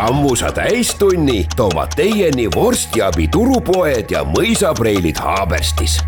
Sammusa täistunni toovad teieni vorstiabi turupoed ja mõisapreilid Haaberstis.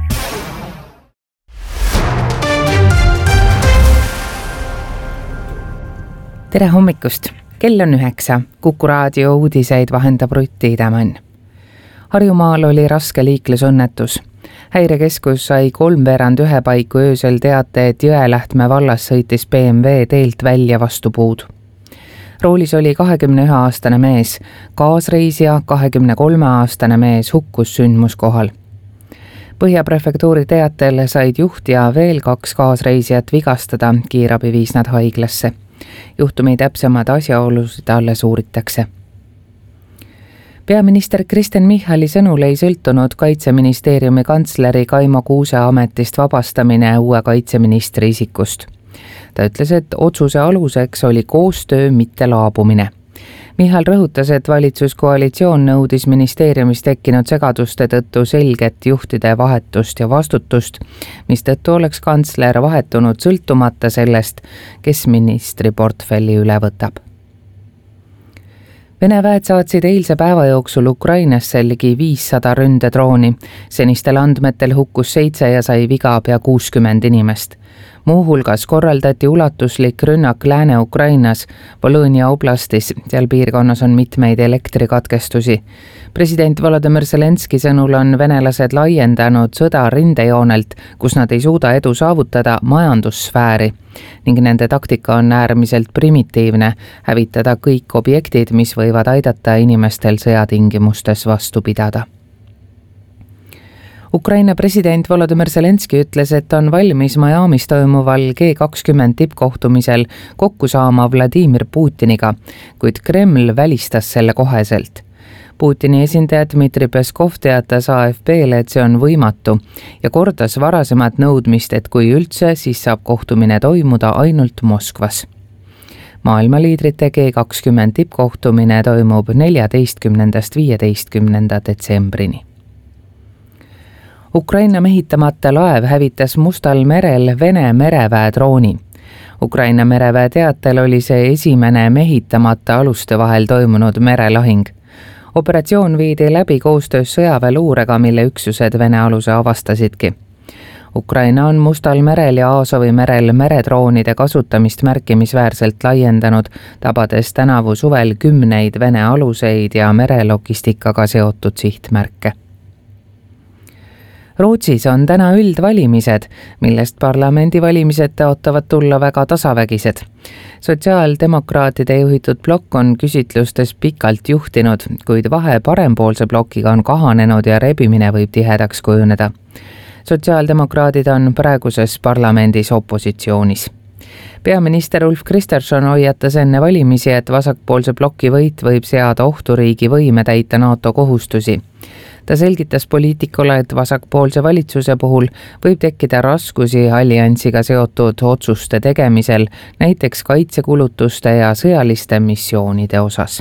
Tere hommikust! Kell on 9. Kuku raadio uudiseid vahendab Rutti Idemann. Harjumaal oli raske liiklusõnnetus. Häirekeskus sai 3:15 paiku öösel teate, et Jõelähtme vallas sõitis BMW teelt välja vastu puud. Roolis oli 21-aastane mees, kaasreisija 23-aastane mees hukkus sündmuskohal. Põhjaprefektuuri teatel said juht ja veel 2 kaasreisijat vigastada, kiirabi viis nad haiglasse. Juhtumi täpsemad asjaolusid alles uuritakse. Peaminister Kristen Michali sõnul ei sõltunud Kaitseministeeriumi kantsleri Kaimo Kuuse ametist vabastamine uue kaitseministri isikust. Ta ütles, et otsuse aluseks oli koostöö, mitte laabumine. Michal rõhutas, et valitsuskoalitsioon nõudis ministeeriumis tekkinud segaduste tõttu selget juhtide vahetust ja vastutust, mis tõttu oleks kantsler vahetunud sõltumata sellest, kes ministri portfelli üle võtab. Vene väed saatsid eilse päeva jooksul Ukrainasse ligi 500 ründedrooni. Senistel andmetel hukkus 7 ja sai viga pea 60 inimest. Muuhulgas korraldati ulatuslik rünnak Lääne-Ukrainas, Volõnia oblastis, seal piirkonnas on mitmeid elektrikatkestusi. President Volodymyr Zelenski sõnul on venelased laiendanud sõda rindejoonelt, kus nad ei suuda edu saavutada majandussfääri ning nende taktika on äärmiselt primitiivne, hävitada kõik objektid, mis võivad aidata inimestel sõjatingimustes vastu pidada. Ukraina president Volodymyr Zelenski ütles, et on valmis Miamis toimuval G20 tippkohtumisel kokku saama Vladimir Putiniga, kuid Kreml välistas selle koheselt. Putini esindaja Dmitri Peskov teatas AFP-le, et see on võimatu ja kordas varasemat nõudmist, et kui üldse, siis saab kohtumine toimuda ainult Moskvas. Maailmaliidrite G20 tippkohtumine toimub 14.–15. detsembrini. Ukraina mehitamata laev hävitas Mustal merel Vene mereväe drooni. Ukraina mereväe teatel oli see esimene mehitamata aluste vahel toimunud merelahing. Operatsioon viidi läbi koostöös sõjaväeluurega, mille üksused Vene aluse avastasidki. Ukraina on Mustal merel ja Aasovi merel meredroonide kasutamist märkimisväärselt laiendanud, tabades tänavu suvel 10 Vene aluseid ja merelogistikaga seotud sihtmärke. Rootsis on täna üldvalimised, millest parlamendivalimised tõotavad tulla väga tasavägised. Sotsiaaldemokraatide juhitud blokk on küsitlustes pikalt juhtinud, kuid vahe parempoolse blokiga on kahanenud ja rebimine võib tihedaks kujuneda. Sotsiaaldemokraadid on praeguses parlamendis opositsioonis. Peaminister Ulf Kristersson hoiatas enne valimisi, et vasakpoolse bloki võit võib seada ohtu riigi võime täita NATO kohustusi. Ta selgitas poliitikule, et vasakpoolse valitsuse puhul võib tekkida raskusi alliansiga seotud otsuste tegemisel, näiteks kaitsekulutuste ja sõjaliste missioonide osas.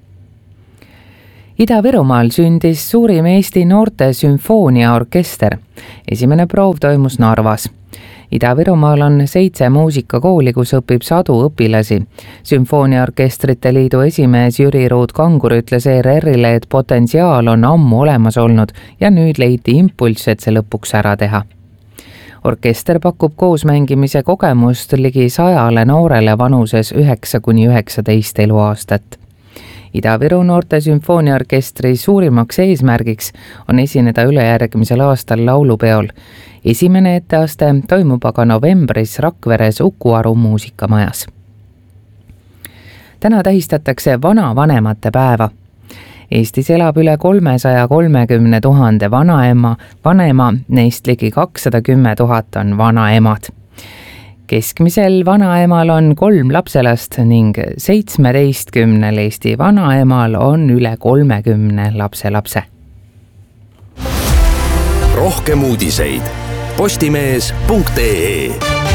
Ida-Virumaal sündis suurim Eesti noorte sümfooniaorkester. Esimene proov toimus Narvas. Ida-Virumaal on 7 muusikakooli, kus õpib 100 õpilasi. Sümfooniaorkestrite liidu esimees Jüri Ruud-Kangur ütles ERR-ile, et potentsiaal on ammu olemas olnud ja nüüd leiti impulss, et see lõpuks ära teha. Orkester pakub koosmängimise kogemust ligi 100 noorele vanuses 9–19 eluaastat. Ida-Viru noorte sümfooniaorkestri suurimaks eesmärgiks on esineda ülejärgmisel aastal laulupeol. Esimene etteaste toimub aga novembris Rakveres Uku Aru muusikamajas. Täna tähistatakse vanavanemate päeva. Eestis elab üle 330 000 vanema, neist ligi 210 000 on vanaemad. Keskmisel vanaemal on 3 lapselast ning 17 Eesti vanaemal on üle 30 lapselapse. Rohkem uudiseid postimees.ee.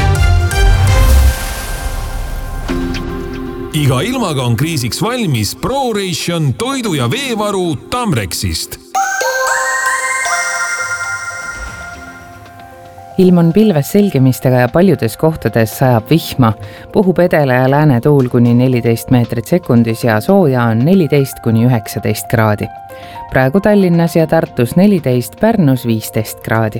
Iga ilmaga on kriisiks valmis ProRation toidu- ja veevaru Tamrexist. ilm on pilves selgimistega ja paljudes kohtades sajab vihma. Puhub edela ja lääne tuul kuni 14 meetrit sekundis ja sooja on 14–19 kraadi. Praegu Tallinnas ja Tartus 14, Pärnus 15 kraadi.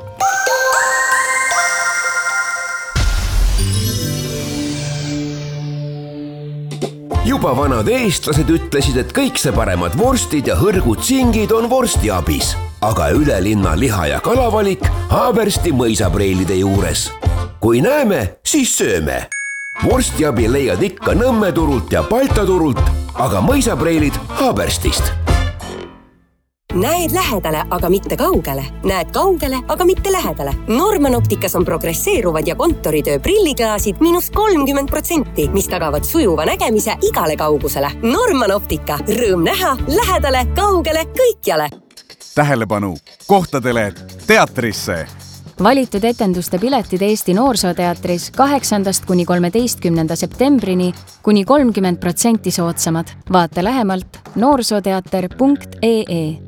Juba vanad eestlased ütlesid, et kõik see paremad vorstid ja hõrgud singid on vorstiabis. Aga ülelinna liha- ja kalavalik Haabersti mõisapreilide juures. Kui näeme, siis sööme. Vorstiabi leiad ikka Nõmme turult ja Balta turult, aga mõisapreilid Haaberstist. Näed lähedale, aga mitte kaugele. Näed kaugele, aga mitte lähedale. Norman Opticas on progresseeruvad ja kontoritöö prilliklaasid -30%, mis tagavad sujuva nägemise igale kaugusele. Norman Optica. Rõõm näha, lähedale, kaugele, kõikjale. Tähelepanu! Kohtadele teatrisse! Valitud etenduste piletid Eesti Noorsooteatris 8. kuni 13. septembrini kuni 30% soodsamad. Vaata lähemalt noorsooteater.ee.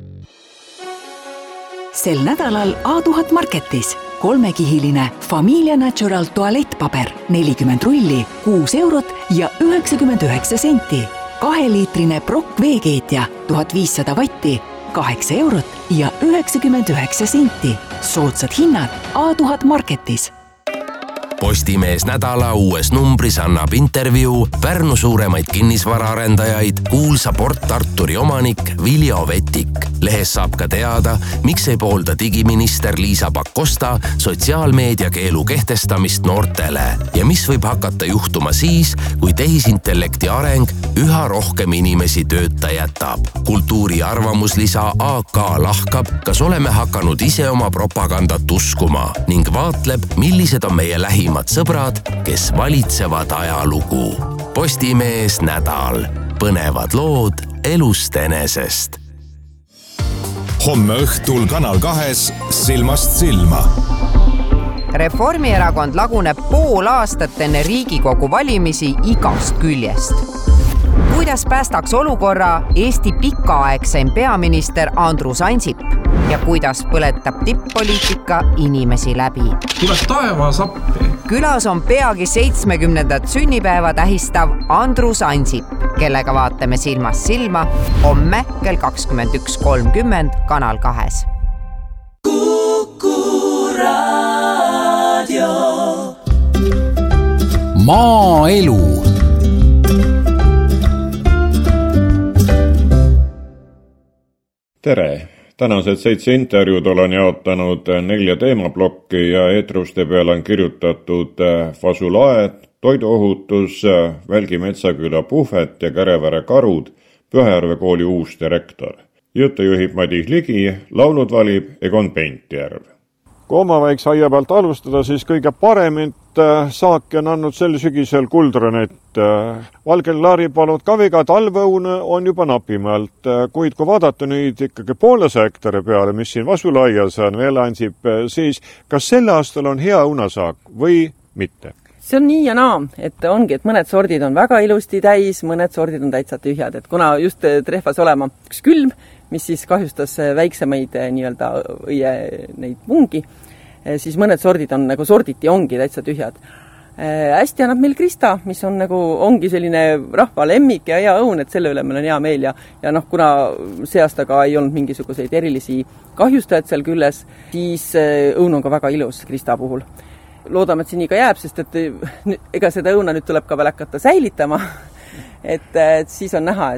Sel nädalal A1000 Marketis 3-kihiline Familia Natural tualettpaber 40 rulli, 6 eurot ja 99 senti. 2-liitrine Brock veekeetja 1500 vatti, 8 eurot ja 99 senti. Soodsad hinnad A1000 Marketis. Postimees nädala uues numbris annab intervjuu Pärnu suuremaid kinnisvaraarendajaid kuulsa Port Arturi omanik Viljo Vetik. Lehes saab ka teada, miks ei poolda digiminister Liisa Pakosta sotsiaalmeedia keelu kehtestamist noortele ja mis võib hakata juhtuma siis, kui tehisintellekti areng üha rohkem inimesi tööta jätab. Kultuuri arvamuslisa AK lahkab, kas oleme hakanud ise oma propagandat uskuma ning vaatleb, millised on meie lähimad sõbrad, kes valitsevad ajalugu. Postimees nädal. Põnevad lood elust enesest. Homme õhtul Kanal 2 Silmast silma. Reformierakond laguneb pool aastat enne Riigikogu valimisi igast küljest. Kuidas päästaks olukorra Eesti pikaaegseim peaminister Andrus Ansip ja kuidas põletab tipp-poliitika inimesi läbi? Tuleb taevas appi. Külas on peagi 70. sünnipäeva tähistav Andrus Ansip, kellega vaatame Silmast silma homme kell 21.30 Kanal 2. Kuku Raadio. Maaelu. Tere! Tänased 7 intervjuud olen jaotanud 4 teemablokki ja eetruste peal on kirjutatud fasulaed, toiduohutus, Välgi Metsaküla puhvet ja Kärevere karud, Pühajärve kooli uus direktor. Jutte juhib Madis Ligi, laulud valib Egon Pentjärv. Kui oma väikse aia pealt alustada, siis kõige paremint saaki on andnud sel sügisel kuldranett. Valgel laaripalud ka viga talveõun on juba napimaalt, kuid kui vaadata nüüd ikkagi 1,5 hektari peale, mis siin Vasulaias on veel Ansip, siis kas selle aastal on hea õunasaak või mitte? See on nii ja naa, et ongi, et mõned sordid on väga ilusti täis, mõned sordid on täitsa tühjad, et kuna just trehvas olema üks külm, mis siis kahjustas väiksemaid nii-öelda õie neid pungi, siis mõned sordid on nagu sorditi ongi täitsa tühjad. Hästi annab meil Krista, mis on nagu ongi selline rahva lemmik ja hea õun, et selle üle meil on hea meel ja kuna see aasta ka ei olnud mingisuguseid erilisi kahjustajad seal külles, siis õun on ka väga ilus Krista puhul. Loodame, et see nii ka jääb, sest et ega seda õuna nüüd tuleb ka veel hakata säilitama, et siis on näha,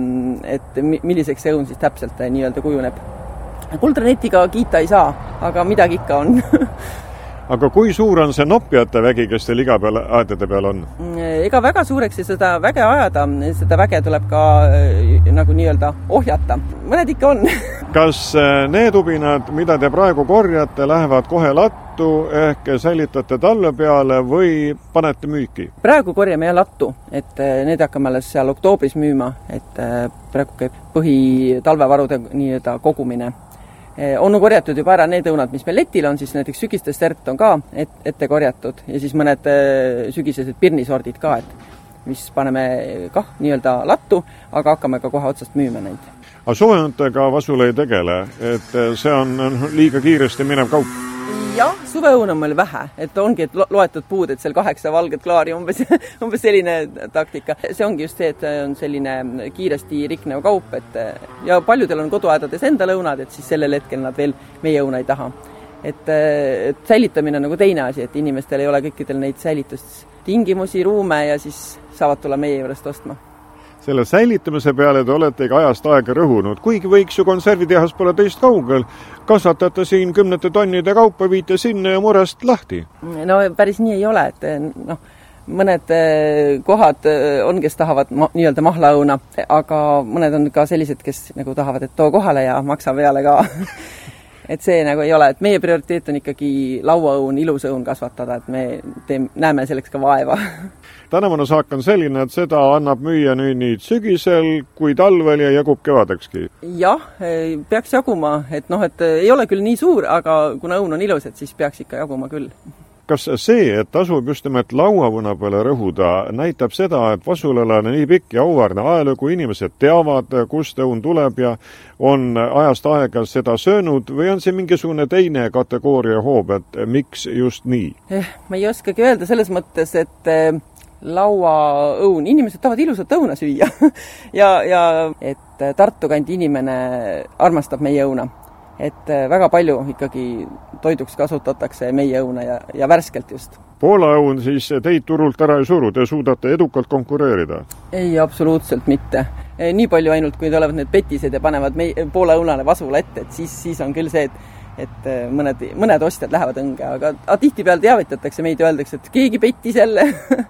et milliseks see õun siis täpselt nii-öelda kujuneb. Kuldranetiga kiita ei saa, aga midagi ikka on. Aga kui suur on see nopjate vägi, kes teil iga peal aedade peal on? Ega väga suureks ja seda väge ajada, seda väge tuleb ka nagu nii-öelda ohjata. Mõned ikka on. Kas need ubinad, mida te praegu korjate, lähevad kohe lattu ehk säilitate talve peale või panete müüki? Praegu korjame ja lattu, et need hakkame alles seal oktoobris müüma, et praegu käib põhitalvevarude nii-öelda kogumine. On korjatud juba ära need õunad, mis meil letil on, siis näiteks sügistestert on ka ette korjatud ja siis mõned sügisesed pirnisordid ka, et mis paneme kah nii-öelda lattu, aga hakkame ka kohe otsast müüma neid. Aga soojantega Vasul ei tegele, et see on liiga kiiresti minev kaup? Jah, suveõun on meil vähe, et ongi et loetud puud, et seal 8 valget klaari, umbes selline taktika. See ongi just see, et on selline kiiresti riknev kaup, et ja paljudel on koduaedades enda lõunad, et siis sellel hetkel nad veel meie õuna ei taha. Et säilitamine on nagu teine asi, et inimestel ei ole kõikidel neid säilitustingimusi, ruume ja siis saavad tulla meie juurest ostma. Selle säilitamise peale te olete ka ajast aega rõhunud, kuigi võiks ju konservitehas pole teist kaugel, kasvatate siin 10 tonnide kaupa, viite sinna ja murest lahti. No päris nii ei ole, et mõned kohad on, kes tahavad nii-öelda mahlaõuna, aga mõned on ka sellised, kes nagu tahavad, et too kohale ja maksa peale ka. Et see nagu ei ole, et meie prioriteet on ikkagi lauaõun, ilus õun kasvatada, et me näeme selleks ka vaeva. Tänavane saak on selline, et seda annab müüa nüüd sügisel, kui talvel ja jagub kevadekski. Jah, peaks jaguma, et ei ole küll nii suur, aga kuna õun on ilus, et siis peaks ikka jaguma küll. Kas see, et tasub just nimelt lauavõna peale rõhuda, näitab seda, et Vasulal on nii pikk ja auväärne ajalugu, inimesed teavad, kust õun tuleb ja on ajast aega seda söönud või on see mingisugune teine kategooria hoob, et miks just nii? Ma ei oskagi öelda selles mõttes, et lauaõun, inimesed tahavad ilusat õuna süüa ja et Tartu kandi inimene armastab meie õuna. Et väga palju ikkagi toiduks kasutatakse meie õuna ja värskelt just. Poola õun siis teid turult ära ei suru, te suudate edukalt konkureerida? Ei, absoluutselt mitte. Nii palju ainult, kui tulevad need petised ja panevad Poola õunale Vasula ette, et siis on küll see, et mõned ostjad lähevad õnge, aga tihti peal teavitatakse meid ja öeldakse, et keegi petti selle.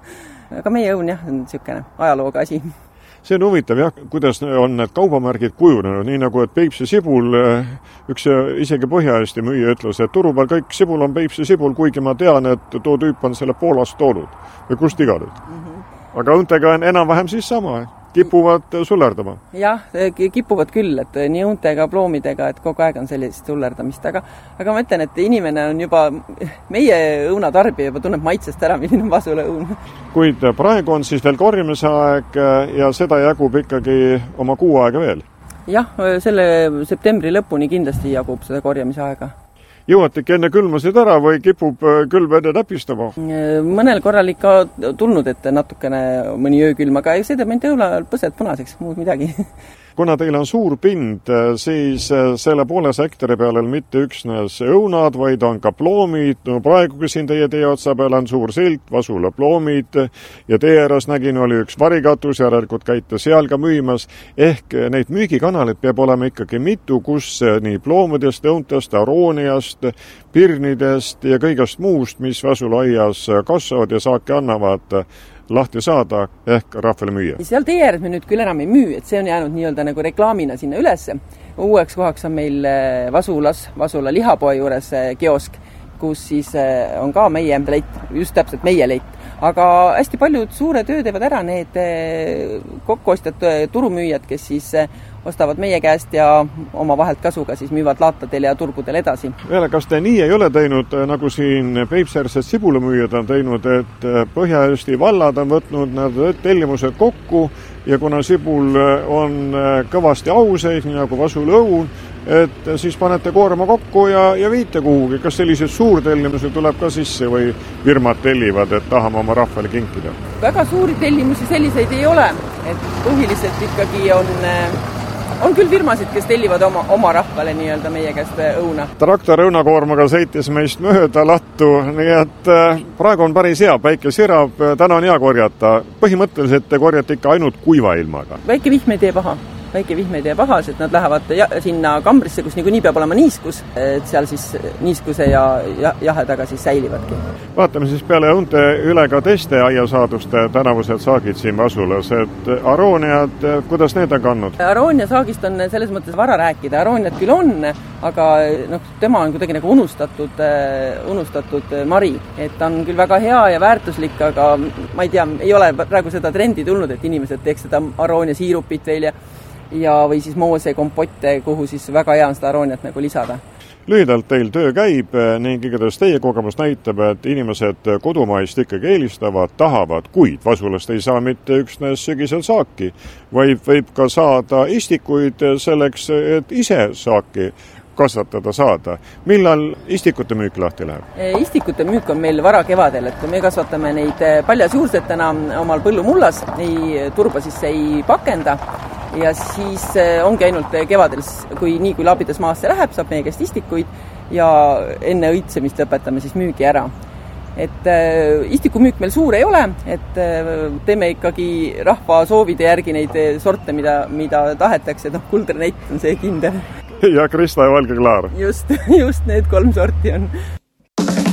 Aga meie õun jah, on niisugune ajalooga asi. See on huvitav jah, kuidas on need kaubamärgid kujunenud, nii nagu et Peipsi sibul, üks isegi Põhja-Eesti müüja ütles, et turu peal kõik sibul on Peipsi sibul, kuigi ma tean, et too tüüp on selle Poolast toonud või kust iganes. Aga õuntega on enam-vähem siis sama, kipuvad sullerdama. Jah, kipuvad küll, et nii õuntega, ploomidega, et kogu aeg on sellist sullerdamist, aga ma ütlen, et inimene on juba, meie õunatarbija juba tunneb maitsest ära, milline on Vasula õun. Kuid praegu on siis veel korjamise aeg ja seda jagub ikkagi oma kuu aega veel? Jah, selle septembri lõpuni kindlasti jagub seda korjamise aega. Jõuategi enne külmasid ära või kipub külm enne täpistama? Mõnel korral ikka tulnud, et natukene mõni öökülm, aga see teeb ainult õunal põsed punaseks, muud midagi. Kuna teil on suur pind, siis selle 5 hektari peale on mitte üksnes õunad, vaid on ka ploomid. No praegugi siin teie tee otsa peal on suur silt, Vasula ploomid ja tee ääres nägin oli üks varikatus, järelikult käite seal ka müümas. Ehk neid müügikanaleid peab olema ikkagi mitu, kus nii ploomidest, õuntest, arooniast, pirnidest ja kõigest muust, mis Vasula aias kasvavad ja saaki annavad, lahti saada ehk rahvale müüa. Seal tee ääres me nüüd küll enam ei müü, et see on jäänud nii-öelda nagu reklaamina sinna ülesse. Uueks kohaks on meil Vasulas, Vasula lihapoe juures kiosk, kus siis on ka meie leit, just täpselt meie leit. Aga hästi paljud suure töö teevad ära need kokkuostjad turumüüjad, kes siis ostavad meie käest ja oma vahelt kasuga siis müüvad laatadel ja turgudel edasi. Veele, kas te nii ei ole teinud, nagu siin Peipsi-äärsed sibulamüüjad on teinud, et Põhja-Eesti vallad on võtnud need tellimused kokku ja kuna sibul on kõvasti auseis, nii nagu Vasula õun, et siis panete koorma kokku ja viite kuhugi. Kas sellised suurtellimusi tuleb ka sisse või firmad tellivad, et tahame oma rahvale kinkida? Väga suuri tellimusi selliseid ei ole, et põhiliselt ikkagi on küll firmasid, kes tellivad oma rahvale nii-öelda meie käest õuna. Traktor õunakoormaga sõitis meist mööda lattu, nii et praegu on päris hea, päike sirab, täna on hea korjata. Põhimõtteliselt te korjate ikka ainult kuiva ilmaga. Väike vihm ei tee paha. Väike vihm ei tee pahas, et nad lähevad sinna kambrisse, kus niikuinii peab olema niiskus, et seal siis niiskuse ja jahedaga siis säilivadki. Vaatame siis peale õunte üle ka teiste aiasaaduste tänavused saagid siin Vasulas, et arooniad, kuidas need on kannud? Aroonia saagist on selles mõttes vara rääkida, arooniad küll on, aga tema on kuidagi nagu unustatud mari, et ta on küll väga hea ja väärtuslik, aga ma ei tea, ei ole praegu seda trendi tulnud, et inimesed teeks seda aroonia siirupit veel või siis moose kompotte, kuhu siis väga hea on seda arooniat nagu lisada. Lühidalt teil töö käib ning igatahes teie kogemus näitab, et inimesed kodumaist ikkagi eelistavad, tahavad, kuid Vasulast ei saa mitte üksnes sügisel saaki, vaid võib ka saada istikuid selleks, et ise saaki kasvatada saada. Millal istikute müük lahti läheb? Istikute müük on meil varakevadel, et me kasvatame neid paljasjuursetena omal põllumullas, turba sisse ei pakenda ja siis ongi ainult kevadel, kui labidas maasse läheb, saab meie käest istikuid ja enne õitsemist lõpetame siis müügi ära. Et istikumüük meil suur ei ole, et teeme ikkagi rahva soovide järgi neid sorte, mida tahetakse, kuldrenett on see kindel. Ja Krista ja Valge Klaar. Just need 3 sorti on.